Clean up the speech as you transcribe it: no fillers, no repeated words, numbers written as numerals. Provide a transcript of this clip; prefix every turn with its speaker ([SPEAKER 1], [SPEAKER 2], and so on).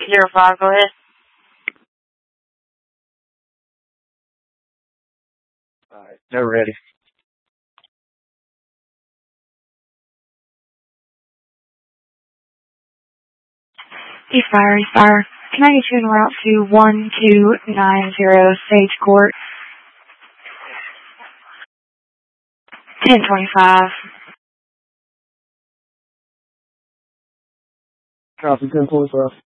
[SPEAKER 1] 05, go ahead.
[SPEAKER 2] Alright, they're ready.
[SPEAKER 1] Fire. Can I get you en route to 1290 Sage Court? 1025.
[SPEAKER 2] Copy, 1025.